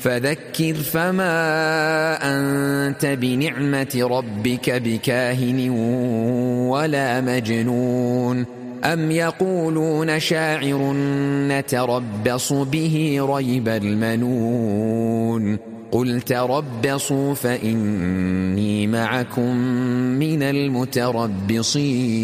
فذكر فما أنت بنعمة ربك بكاهن ولا مجنون أم يقولون شاعر نتربص به ريب المنون قل تربصوا فإني معكم من المتربصين